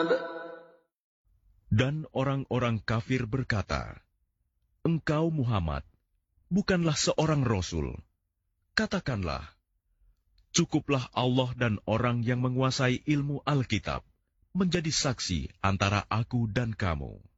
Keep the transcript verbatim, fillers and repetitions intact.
Dan orang-orang kafir berkata, "Engkau Muhammad bukanlah seorang rasul." Katakanlah, cukuplah Allah dan orang yang menguasai ilmu Alkitab menjadi saksi antara aku dan kamu.